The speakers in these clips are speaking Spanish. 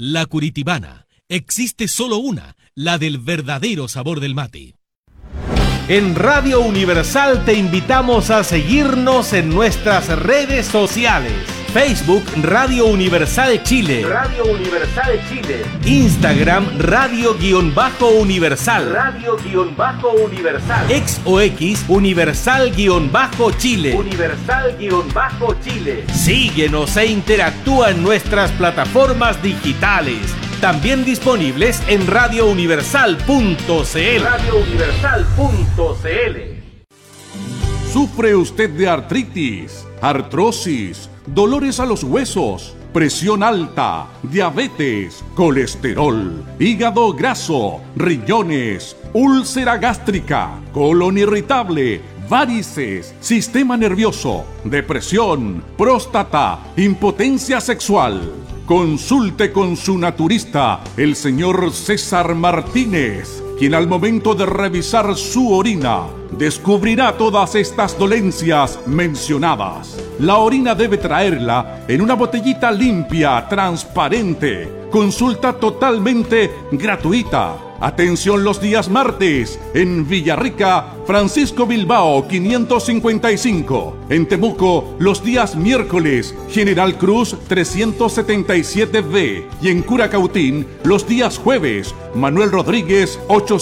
la curitibana. Existe solo una, la del verdadero sabor del mate. En Radio Universal te invitamos a seguirnos en nuestras redes sociales. Facebook Radio Universal Chile. Radio Universal Chile. Instagram Radio-Universal. Radio-Universal. X o X Universal-Chile. Universal-Chile. Síguenos e interactúa en nuestras plataformas digitales. También disponibles en radiouniversal.cl. radiouniversal.cl. ¿Sufre usted de artritis, artrosis, dolores a los huesos, presión alta, diabetes, colesterol, hígado graso, riñones, úlcera gástrica, colon irritable, varices, sistema nervioso, depresión, próstata, impotencia sexual? Consulte con su naturista, el señor César Martínez, quien al momento de revisar su orina descubrirá todas estas dolencias mencionadas. La orina debe traerla en una botellita limpia, transparente. Consulta totalmente gratuita. Atención los días martes en Villarrica, Francisco Bilbao 555. En Temuco los días miércoles, General Cruz 377B. Y en Curacautín los días jueves, Manuel Rodríguez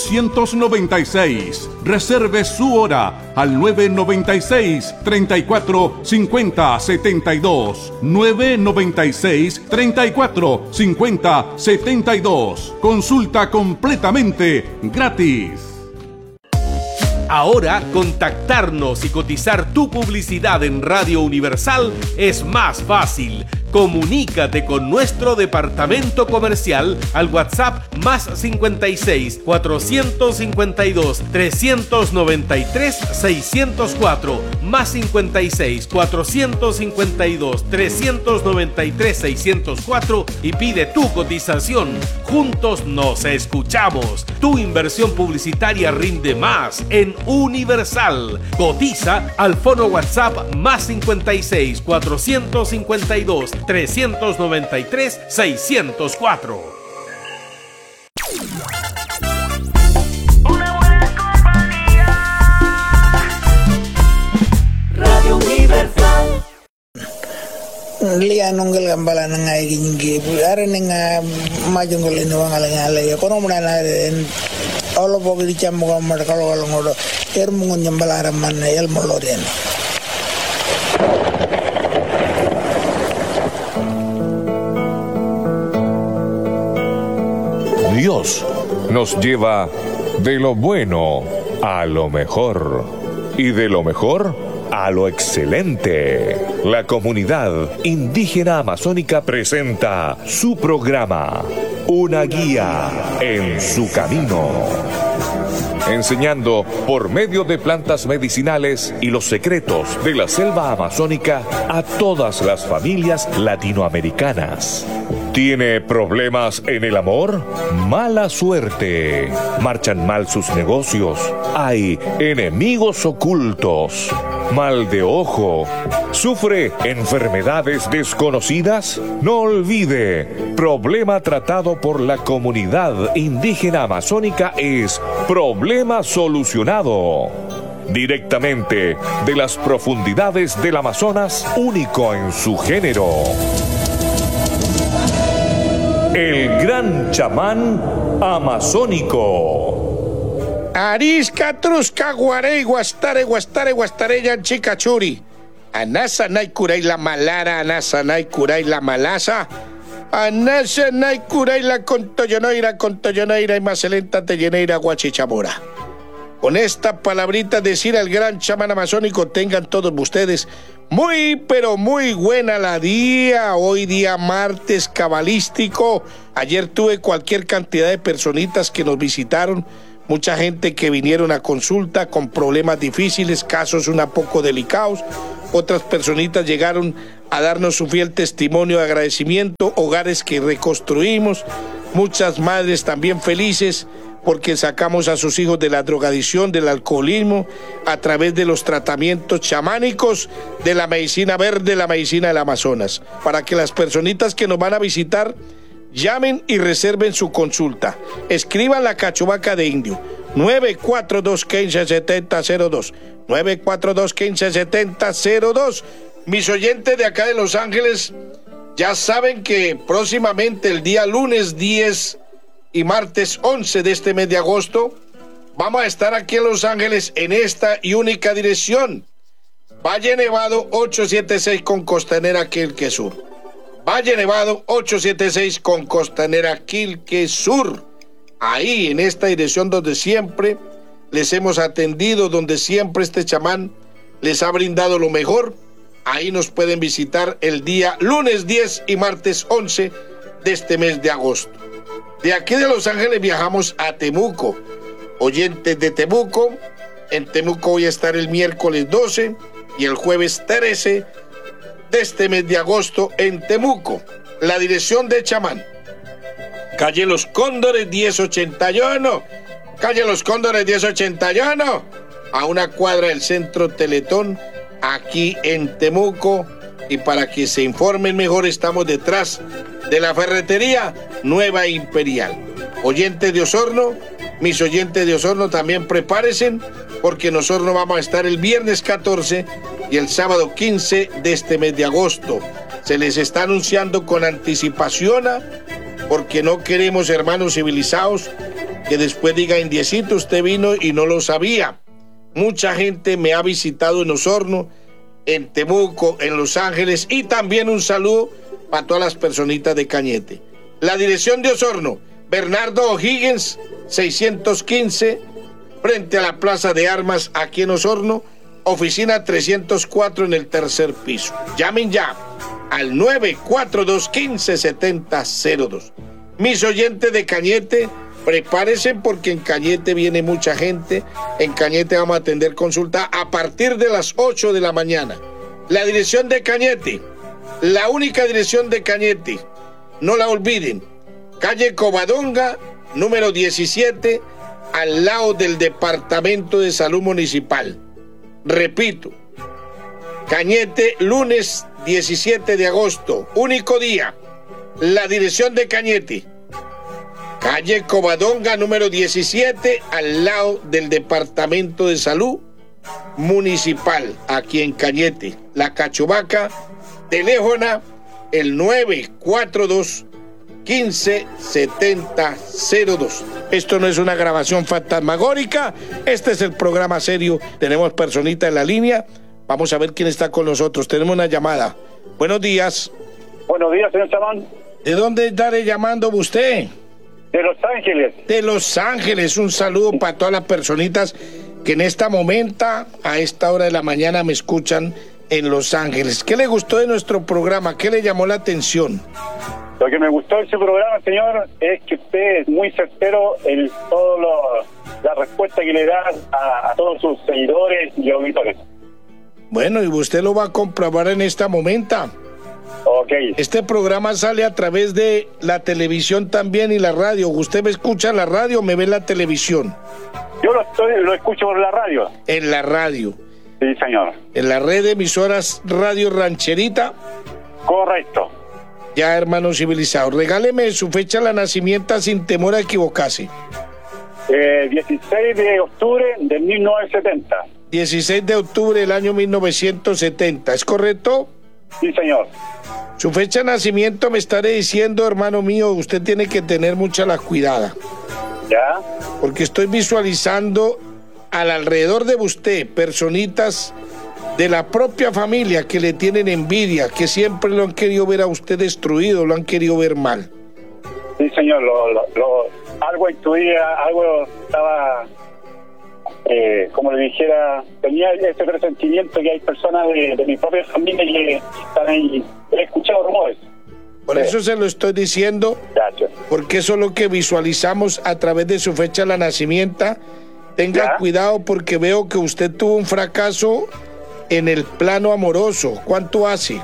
896. Reserve su hora al 996 34 50 72. 996 34 50 72. Consulta completamente gratis. Ahora, contactarnos y cotizar tu publicidad en Radio Universal es más fácil. Comunícate con nuestro departamento comercial al WhatsApp más 56 452 393 604 más 56 452 393 604 y pide tu cotización. Juntos nos escuchamos. Tu inversión publicitaria rinde más en Universal. Cotiza al fono WhatsApp más 56 452 393 604. Una buena compañía. Radio Universal. Liya nongel gambala nanga gingi are nenga majungol ni wangala ngala ya kono muna na olo bogi chamu gamar kalo ngodo termungo nyambala man el moloren. Dios nos lleva de lo bueno a lo mejor y de lo mejor a lo excelente. La comunidad indígena amazónica presenta su programa, Una guía en su camino, enseñando por medio de plantas medicinales y los secretos de la selva amazónica a todas las familias latinoamericanas. ¿Tiene problemas en el amor? Mala suerte. ¿Marchan mal sus negocios? ¿Hay enemigos ocultos? ¿Mal de ojo? ¿Sufre enfermedades desconocidas? No olvide, problema tratado por la comunidad indígena amazónica es problema solucionado. Directamente de las profundidades del Amazonas, único en su género. El gran chamán amazónico. Arisca, trusca, guarey, guastare, guastare, guastareyan, chicachuri. Anasa nay kuray la malara, anasa nay kuray la malasa. Anasa nay kuray la contoyoneira y macelenta telleneira guachichamora. Con esta palabrita decir al gran chamán amazónico, tengan todos ustedes muy, pero muy buena la día. Hoy día martes cabalístico. Ayer tuve cualquier cantidad de personitas que nos visitaron. Mucha gente que vinieron a consulta con problemas difíciles, casos un poco delicados. Otras personitas llegaron a darnos su fiel testimonio de agradecimiento, hogares que reconstruimos. Muchas madres también felices porque sacamos a sus hijos de la drogadicción, del alcoholismo, a través de los tratamientos chamánicos, de la medicina verde, la medicina del Amazonas. Para que las personitas que nos van a visitar Llamen y reserven su consulta. Escriban la cachubaca de indio. 942-157002. 942-157002. Mis oyentes de acá de Los Ángeles ya saben que próximamente el día lunes 10 y martes 11 de este mes de agosto vamos a estar aquí en Los Ángeles en esta y única dirección. Valle Nevado 876 con Costanera Quilque Sur. Valle Nevado 876 con Costanera Quilque Sur. Ahí en esta dirección donde siempre les hemos atendido, donde siempre este chamán les ha brindado lo mejor. Ahí nos pueden visitar el día lunes 10 y martes 11 de este mes de agosto. De aquí de Los Ángeles viajamos a Temuco. Oyentes de Temuco, en Temuco voy a estar el miércoles 12 y el jueves 13 de este mes de agosto en Temuco. La dirección de chamán: calle Los Cóndores 1081, calle Los Cóndores 1081, a una cuadra del Centro Teletón, aquí en Temuco. Y para que se informen mejor, estamos detrás de la ferretería Nueva Imperial. Oyentes de Osorno, mis oyentes de Osorno también prepárense, porque en Osorno vamos a estar el viernes 14 y el sábado 15 de este mes de agosto. Se les está anunciando con anticipación, porque no queremos, hermanos civilizados, que después diga: Indiecito, usted vino y no lo sabía. Mucha gente me ha visitado en Osorno, en Temuco, en Los Ángeles, y también un saludo para todas las personitas de Cañete. La dirección de Osorno: Bernardo O'Higgins 615, frente a la Plaza de Armas, aquí en Osorno, oficina 304 en el tercer piso. Llamen ya al 942-157002. Mis oyentes de Cañete, prepárense, porque en Cañete viene mucha gente. En Cañete vamos a atender consulta a partir de las 8 de la mañana. La dirección de Cañete, la única dirección de Cañete, no la olviden: calle Covadonga, número 17, al lado del Departamento de Salud Municipal. Repito, Cañete, lunes 17 de agosto, único día. La dirección de Cañete: calle Covadonga, número 17, al lado del Departamento de Salud Municipal, aquí en Cañete. La Cachubaca, teléfono el 942-157002. Esto no es una grabación fantasmagórica, este es el programa serio. Tenemos personita en la línea. Vamos a ver quién está con nosotros. Tenemos una llamada. Buenos días. Buenos días, señor chamán. ¿De dónde estaré llamando usted? De Los Ángeles. De Los Ángeles. Un saludo para todas las personitas que en esta momento, a esta hora de la mañana, me escuchan en Los Ángeles. ¿Qué le gustó de nuestro programa? ¿Qué le llamó la atención? Lo que me gustó de su programa, señor, es que usted es muy certero en la respuesta que le da a todos sus seguidores y auditores. Bueno, y usted lo va a comprobar en esta momento. Ok. Este programa sale a través de la televisión también y la radio. ¿Usted me escucha en la radio o me ve en la televisión? Yo lo escucho por la radio. En la radio. Sí, señor. En la red de emisoras Radio Rancherita. Correcto. Ya, hermano civilizado, regáleme su fecha de nacimiento sin temor a equivocarse. 16 de octubre de 1970. 16 de octubre del año 1970, ¿es correcto? Sí, señor. Su fecha de nacimiento me estaré diciendo, hermano mío, usted tiene que tener mucha la cuidada. ¿Ya? Porque estoy visualizando alrededor de usted personitas de la propia familia que le tienen envidia, que siempre lo han querido ver a usted destruido, lo han querido ver mal. Sí, señor, algo intuía, algo estaba, como le dijera, tenía ese presentimiento que hay personas de mi propia familia que están ahí. He escuchado rumores. Por eso se lo estoy diciendo, Gracias. Porque eso es lo que visualizamos a través de su fecha de nacimiento. Tenga cuidado, porque veo que usted tuvo un fracaso en el plano amoroso. ¿Cuánto hace?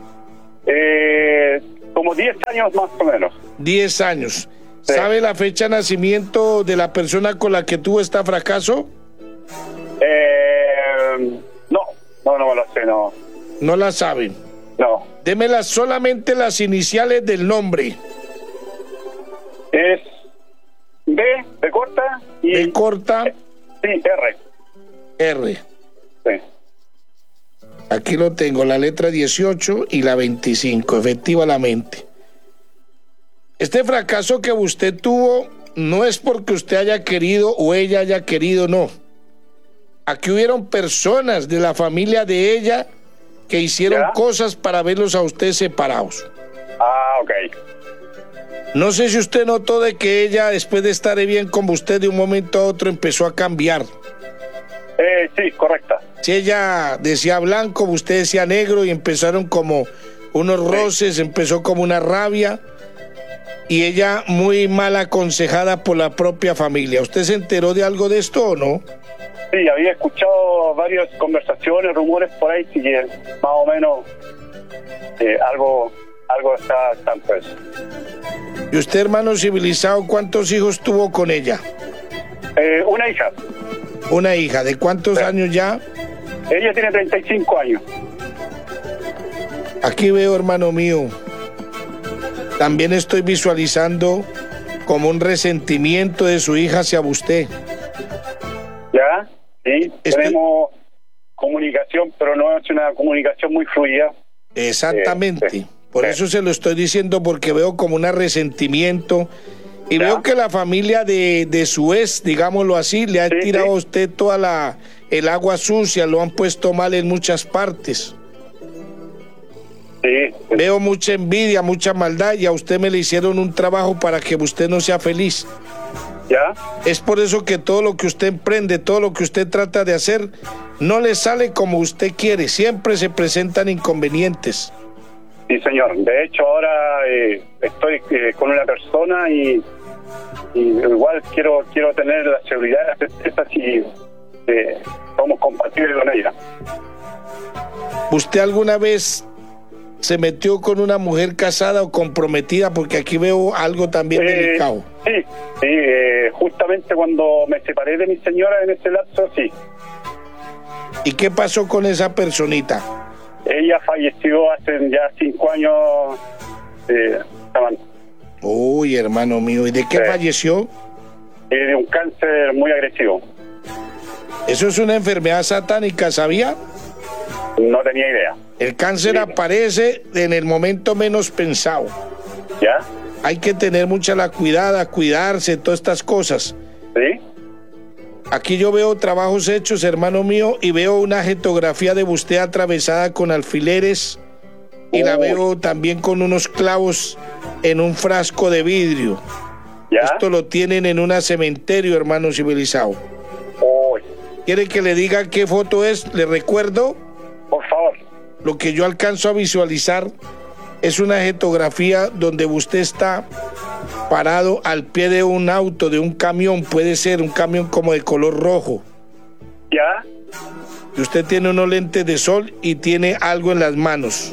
Como 10 años más o menos. 10 años. Sí. ¿Sabe la fecha de nacimiento de la persona con la que tuvo este fracaso? No me lo sé, no. No la saben. No. Démela solamente las iniciales del nombre. y B corta. Sí, R. R. Sí. Aquí lo tengo, la letra 18 y la 25, efectivamente. Este fracaso que usted tuvo no es porque usted haya querido o ella haya querido, no. Aquí hubieron personas de la familia de ella que hicieron cosas para verlos a ustedes separados. Ah, ok. No sé si usted notó de que ella, después de estar bien con usted, de un momento a otro empezó a cambiar. Sí, correcta. Si ella decía blanco, usted decía negro y empezaron como unos roces, empezó como una rabia y ella muy mal aconsejada por la propia familia. ¿Usted se enteró de algo de esto o no? Sí, había escuchado varias conversaciones, rumores por ahí, sí que más o menos algo está al tanto de eso. ¿Y usted, hermano civilizado, cuántos hijos tuvo con ella? Una hija. Una hija. ¿De cuántos años ya? Ella tiene 35 años. Aquí veo, hermano mío, también estoy visualizando como un resentimiento de su hija hacia usted. ¿Ya? Sí, tenemos comunicación, pero no es una comunicación muy fluida. Exactamente. Por eso se lo estoy diciendo, porque veo como un resentimiento y veo que la familia de su ex, digámoslo así, le ha tirado a usted toda el agua sucia, lo han puesto mal en muchas partes. Sí. Veo mucha envidia, mucha maldad y a usted me le hicieron un trabajo para que usted no sea feliz. ¿Ya? Es por eso que todo lo que usted emprende, todo lo que usted trata de hacer, no le sale como usted quiere. Siempre se presentan inconvenientes. Sí, señor. De hecho, ahora estoy con una persona y igual quiero tener la seguridad, la certeza si somos compatibles con ella. ¿Usted alguna vez se metió con una mujer casada o comprometida? Porque aquí veo algo también delicado. Sí, justamente cuando me separé de mi señora en ese lapso, sí. ¿Y qué pasó con esa personita? Ella falleció hace ya 5 años. Uy, hermano mío, ¿y de qué falleció? De un cáncer muy agresivo. ¿Eso es una enfermedad satánica, sabía? No tenía idea. El cáncer aparece en el momento menos pensado. ¿Ya? Hay que tener mucha la cuidada, cuidarse, todas estas cosas. ¿Sí? Aquí yo veo trabajos hechos, hermano mío, y veo una jetografía de usted atravesada con alfileres y la veo también con unos clavos en un frasco de vidrio. ¿Ya? Esto lo tienen en un cementerio, hermano civilizado. ¿Quiere que le diga qué foto es? ¿Le recuerdo? Por favor. Lo que yo alcanzo a visualizar es una jetografía donde usted está parado al pie de un auto, de un camión, puede ser un camión como de color rojo. ¿Ya? Y usted tiene unos lentes de sol y tiene algo en las manos.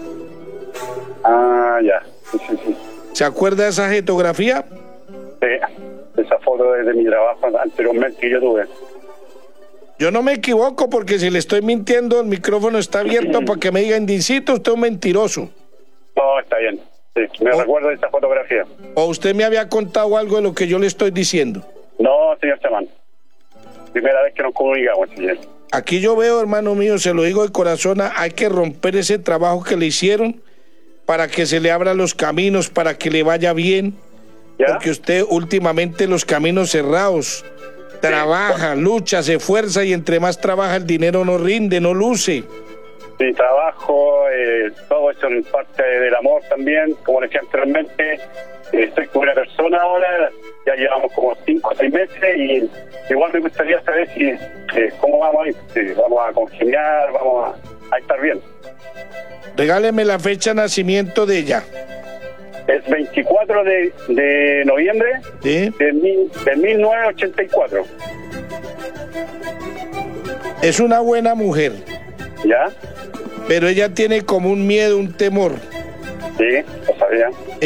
Ah, ya. Sí. ¿Se acuerda de esa jetografía? Sí, esa foto es de mi trabajo anteriormente que yo tuve. Yo no me equivoco, porque si le estoy mintiendo, el micrófono está abierto para que me diga, Indicito, usted es un mentiroso. No, está bien. Sí, me recuerdo de esa fotografía. ¿O usted me había contado algo de lo que yo le estoy diciendo? No, señor chamán. Primera vez que nos comunicamos, señor. Aquí yo veo, hermano mío, se lo digo de corazón, hay que romper ese trabajo que le hicieron para que se le abran los caminos, para que le vaya bien. ¿Ya? Porque usted últimamente los caminos cerrados, trabaja, lucha, se esfuerza y entre más trabaja el dinero no rinde, no luce. Sí, trabajo, todo eso en parte del amor también, como decía anteriormente. Estoy con una persona ahora, ya llevamos como 5 o 6 meses y igual me gustaría saber si cómo vamos a ir, si vamos a congeniar, vamos a estar bien. Regáleme la fecha de nacimiento de ella. Es 24 de noviembre de 1984. Es una buena mujer. ¿Ya? Pero ella tiene como un miedo, un temor. Sí, lo sabía.